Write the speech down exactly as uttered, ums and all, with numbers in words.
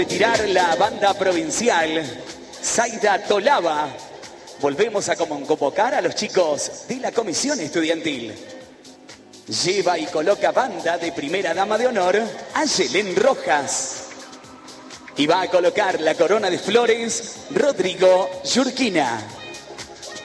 Retirar la banda provincial, Zaida Tolaba. Volvemos a convocar a los chicos de la comisión estudiantil. Lleva y coloca banda de primera dama de honor a Yelén Rojas. Y va a colocar la corona de flores Rodrigo Yurquina.